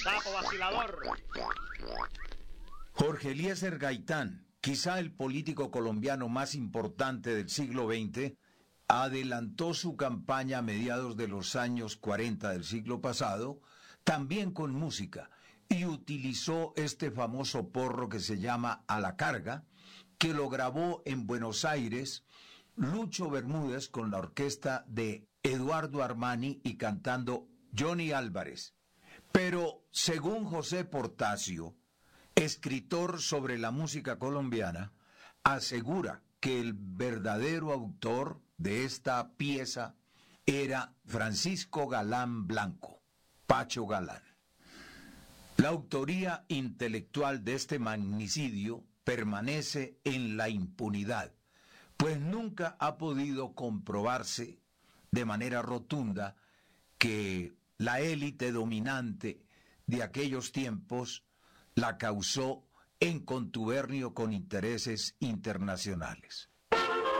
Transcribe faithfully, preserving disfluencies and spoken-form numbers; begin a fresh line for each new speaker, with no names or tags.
sapo vacilador.
Jorge Eliezer Gaitán, quizá el político colombiano más importante del siglo veinte, adelantó su campaña a mediados de los años cuarenta del siglo pasado, también con música, y utilizó este famoso porro que se llama A la Carga, que lo grabó en Buenos Aires Lucho Bermúdez con la orquesta de Eduardo Armani y cantando Johnny Álvarez. Pero, según José Portasio, escritor sobre la música colombiana, asegura que el verdadero autor de esta pieza era Francisco Galán Blanco, Pacho Galán. La autoría intelectual de este magnicidio permanece en la impunidad, pues nunca ha podido comprobarse de manera rotunda que la élite dominante de aquellos tiempos la causó en contubernio con intereses internacionales.